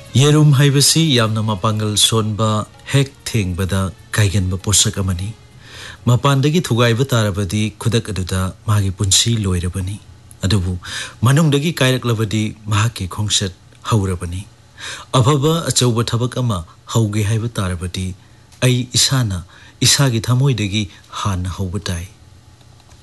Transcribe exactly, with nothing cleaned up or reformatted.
येरुम हाइबसी यामना मपांगल सोनबा हेक थेंगबदा काइगनबा पोषक अमनी मपानदगी थुगाइबा तारबदी खुदक अदुदा मागी पुंसी लोइरबनी अदुबु मनुंगदगी काइरकलबदी माकी खोंगसत हौरबनी अफबा अचौबा थबक अमा हौगे हाइबा तारबदी आई इसाना इसागी थमोइदगी हान हौबताई